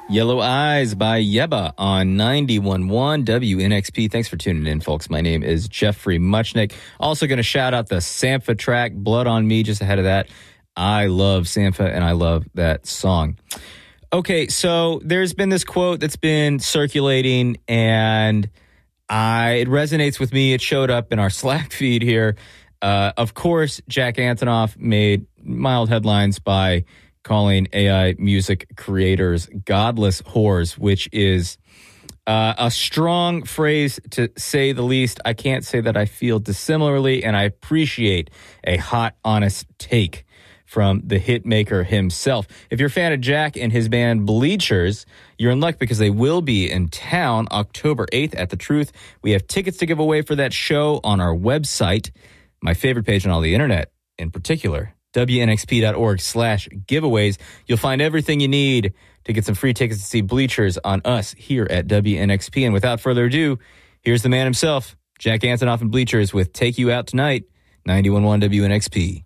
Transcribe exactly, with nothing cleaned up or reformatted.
Yellow Eyes by Yebba on ninety-one point one W N X P. Thanks for tuning in, folks. My name is Jeffrey Muchnick. Also going to shout out the Sampha track, Blood on Me, just ahead of that. I love Sampha, and I love that song. Okay, so there's been this quote that's been circulating, and I it resonates with me. It showed up in our Slack feed here. Uh, of course, Jack Antonoff made mild headlines by calling A I music creators godless whores, which is uh, a strong phrase to say the least. I can't say that I feel dissimilarly, and I appreciate a hot, honest take from the hitmaker himself. If you're a fan of Jack and his band Bleachers, you're in luck because they will be in town October eighth at The Truth. We have tickets to give away for that show on our website, my favorite page on all the internet in particular, W N X P dot org slash giveaways. You'll find everything you need to get some free tickets to see Bleachers on us here at W N X P. And without further ado, here's the man himself, Jack Antonoff and Bleachers with Take You Out Tonight, ninety-one point one W N X P.